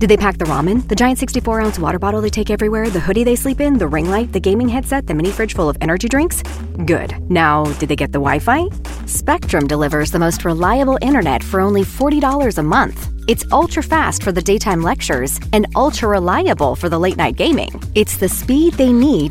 Did they pack the ramen, the giant 64-ounce water bottle they take everywhere, the hoodie they sleep in, the ring light, the gaming headset, the mini fridge full of energy drinks? Good. Now, did they get the Wi-Fi? Spectrum delivers the most reliable internet for only $40 a month. It's ultra-fast for the daytime lectures and ultra-reliable for the late-night gaming. It's the speed they need